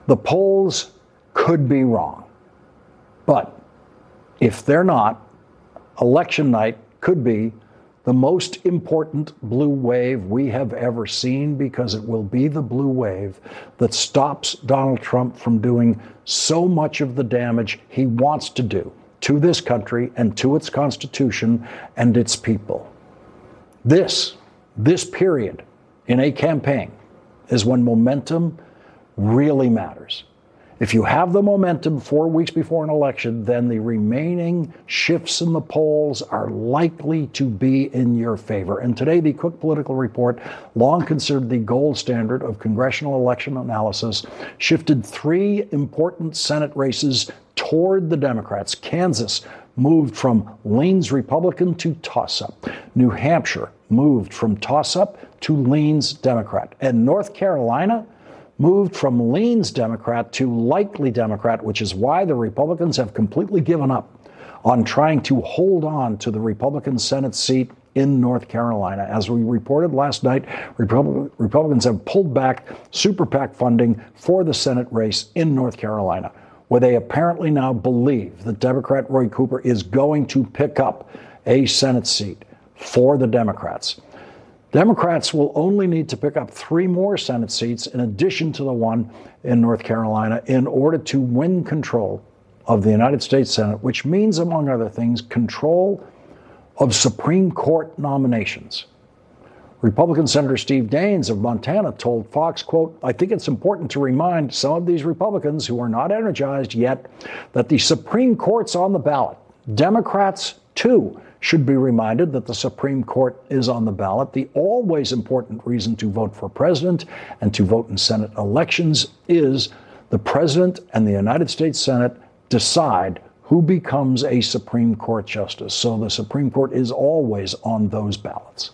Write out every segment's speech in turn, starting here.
The polls could be wrong, but if they're not, election night could be the most important blue wave we have ever seen, because it will be the blue wave that stops Donald Trump from doing so much of the damage he wants to do to this country and to its Constitution and its people. This period in a campaign is when momentum really matters. If you have the momentum 4 weeks before an election, then the remaining shifts in the polls are likely to be in your favor. And today, the Cook Political Report, long considered the gold standard of congressional election analysis, shifted 3 important Senate races toward the Democrats. Kansas moved from leans Republican to toss-up. New Hampshire moved from toss-up to leans Democrat. And North Carolina moved from leans Democrat to likely Democrat, which is why the Republicans have completely given up on trying to hold on to the Republican Senate seat in North Carolina. As we reported last night, Republicans have pulled back super PAC funding for the Senate race in North Carolina, where they apparently now believe that Democrat Roy Cooper is going to pick up a Senate seat for the Democrats. Democrats will only need to pick up 3 more Senate seats in addition to the one in North Carolina in order to win control of the United States Senate, which means, among other things, control of Supreme Court nominations. Republican Senator Steve Daines of Montana told Fox, quote, "I think it's important to remind some of these Republicans who are not energized yet that the Supreme Court's on the ballot. Democrats, too, should be reminded that the Supreme Court is on the ballot. The always important reason to vote for president and to vote in Senate elections is the president and the United States Senate decide who becomes a Supreme Court justice. So the Supreme Court is always on those ballots."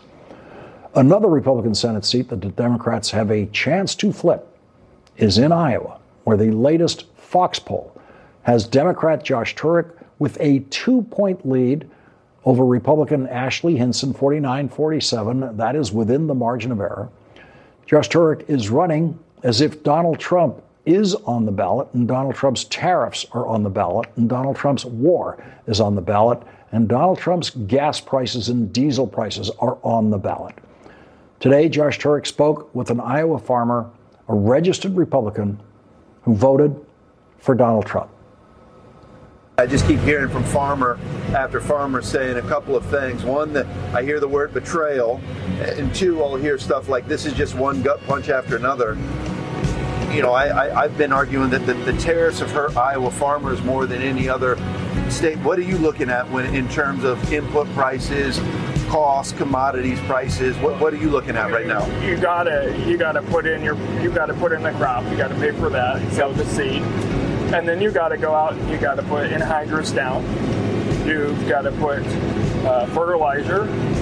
Another Republican Senate seat that the Democrats have a chance to flip is in Iowa, where the latest Fox poll has Democrat Josh Turek with a 2-point lead over Republican Ashley Hinson, 49-47. That is within the margin of error. Josh Turek is running as if Donald Trump is on the ballot, and Donald Trump's tariffs are on the ballot, and Donald Trump's war is on the ballot, and Donald Trump's gas prices and diesel prices are on the ballot. Today, Josh Turek spoke with an Iowa farmer, a registered Republican, who voted for Donald Trump. I just keep hearing from farmer after farmer saying a couple of things. One, that I hear the word betrayal, and 2, I'll hear stuff like this is just one gut punch after another. You know, I've been arguing that the tariffs have hurt Iowa farmers more than any other state. What are you looking at when in terms of input prices, costs, commodities prices? What are you looking at right now? You gotta put in the crop. You gotta pay for that, sell the seed. And then you got to go out and you got to put anhydrous down. You've got to put fertilizer,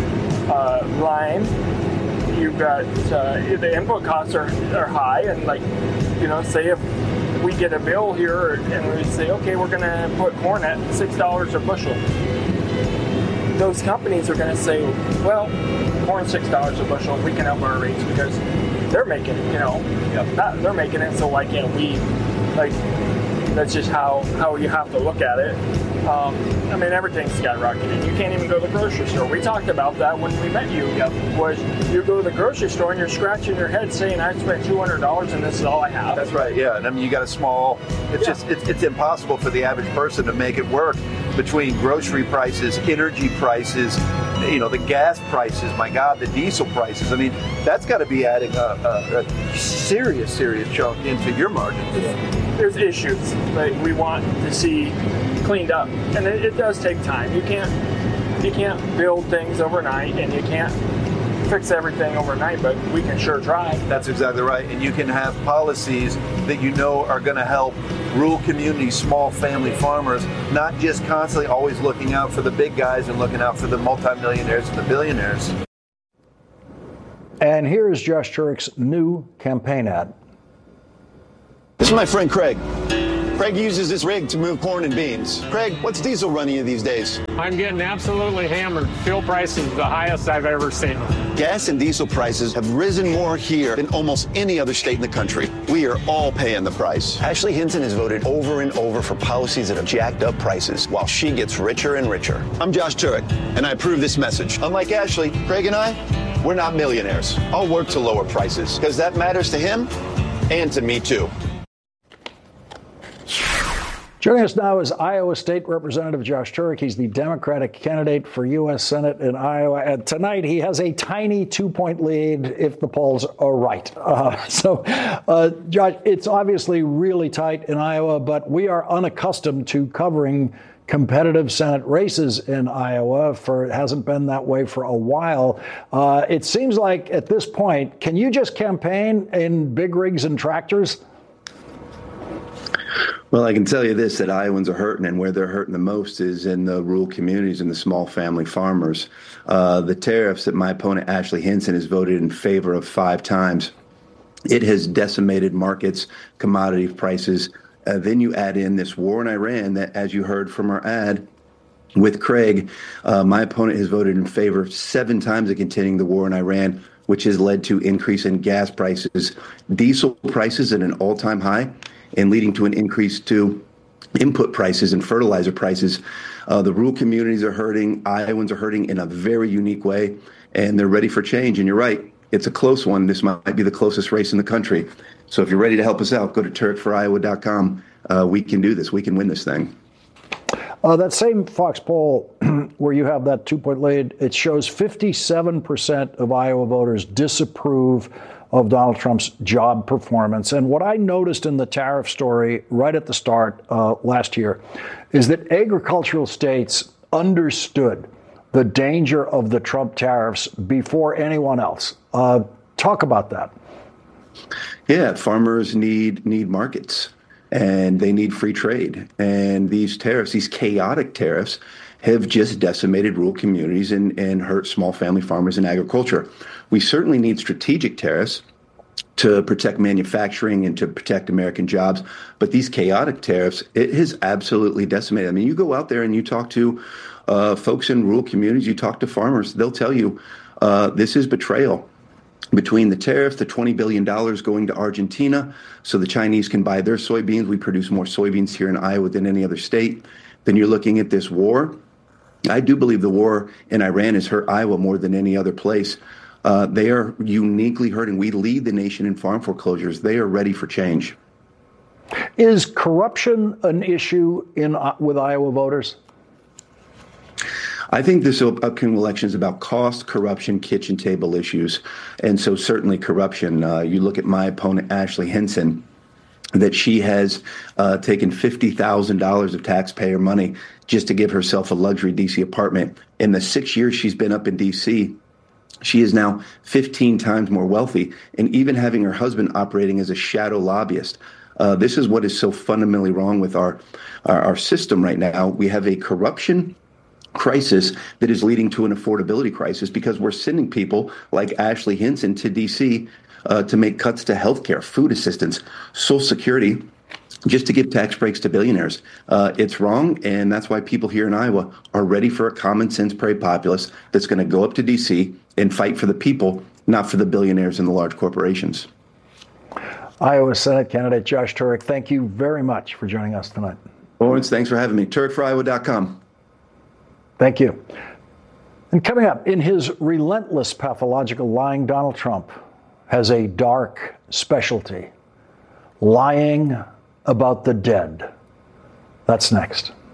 lime. You've got the input costs are high, and like, you know, say if we get a bill here and we say, okay, we're going to put corn at $6 a bushel. Those companies are going to say, well, corn $6 a bushel, we can help our rates because they're making it, you know. Yep. They're making it, so why can't we? Like, that's just how you have to look at it. I mean, everything's skyrocketed. You can't even go to the grocery store. We talked about that when we met you. Yep. Was you go to the grocery store and you're scratching your head saying, I spent $200 and this is all I have. That's right, yeah. And I mean, you got a small, it's impossible for the average person to make it work between grocery prices, energy prices, you know, the gas prices, my God, the diesel prices. I mean, that's got to be adding a serious chunk into your margins. There's issues that we want to see cleaned up, and it does take time. You can't build things overnight, and you can't fix everything overnight, but we can sure try. That's exactly right. And you can have policies that you know are going to help rural communities, small family farmers, not just constantly always looking out for the big guys and looking out for the multimillionaires and the billionaires. And here is Josh Turek's new campaign ad. This is my friend Craig. Craig uses this rig to move corn and beans. Craig, what's diesel running you these days? I'm getting absolutely hammered. Fuel prices the highest I've ever seen. Gas and diesel prices have risen more here than almost any other state in the country. We are all paying the price. Ashley Hinson has voted over and over for policies that have jacked up prices while she gets richer and richer. I'm Josh Turek, and I approve this message. Unlike Ashley, Craig and I, we're not millionaires. I'll work to lower prices because that matters to him and to me, too. Joining us now is Iowa State Representative Josh Turek. He's the Democratic candidate for U.S. Senate in Iowa. And tonight, he has a tiny 2-point lead if the polls are right. Josh, it's obviously really tight in Iowa, but we are unaccustomed to covering competitive Senate races in Iowa. It hasn't been that way for a while. It seems like at this point, can you just campaign in big rigs and tractors? Well, I can tell you this, that Iowans are hurting, and where they're hurting the most is in the rural communities and the small family farmers. The tariffs that my opponent, Ashley Hinson, has voted in favor of 5 times, it has decimated markets, commodity prices. Then you add in this war in Iran that, as you heard from our ad with Craig, my opponent has voted in favor 7 times of continuing the war in Iran, which has led to increase in gas prices, diesel prices at an all-time high, and leading to an increase to input prices and fertilizer prices. The rural communities are hurting. Iowans are hurting in a very unique way, and they're ready for change. And you're right, it's a close one. This might be the closest race in the country. So if you're ready to help us out, go to TurekForIowa.com. We can do this. We can win this thing. That same Fox poll where you have that 2-point lead, it shows 57% of Iowa voters disapprove of Donald Trump's job performance. And what I noticed in the tariff story right at the start last year is that agricultural states understood the danger of the Trump tariffs before anyone else. Talk about that. Yeah, farmers need markets, and they need free trade. And these tariffs, these chaotic tariffs, have just decimated rural communities and hurt small family farmers and agriculture. We certainly need strategic tariffs to protect manufacturing and to protect American jobs. But these chaotic tariffs, it has absolutely decimated. I mean, you go out there and you talk to folks in rural communities, you talk to farmers, they'll tell you this is betrayal. Between the tariffs, the $20 billion going to Argentina so the Chinese can buy their soybeans. We produce more soybeans here in Iowa than any other state. Then you're looking at this war. I do believe the war in Iran has hurt Iowa more than any other place. They are uniquely hurting. We lead the nation in farm foreclosures. They are ready for change. Is corruption an issue with Iowa voters? I think this upcoming election is about cost, corruption, kitchen table issues. And so certainly corruption. You look at my opponent, Ashley Hinson, that she has taken $50,000 of taxpayer money just to give herself a luxury D.C. apartment. In the 6 years she's been up in D.C., she is now 15 times more wealthy, and even having her husband operating as a shadow lobbyist. This is what is so fundamentally wrong with our system right now. We have a corruption crisis that is leading to an affordability crisis because we're sending people like Ashley Hinson to D.C. To make cuts to health care, food assistance, Social Security, just to give tax breaks to billionaires. It's wrong, and that's why people here in Iowa are ready for a common sense parade populace that's going to go up to D.C. and fight for the people, not for the billionaires and the large corporations. Iowa Senate candidate Josh Turek, thank you very much for joining us tonight. Lawrence, thanks for having me. TurekForIowa.com. Thank you. And coming up, in his relentless pathological lying, Donald Trump has a dark specialty: lying about the dead. That's next.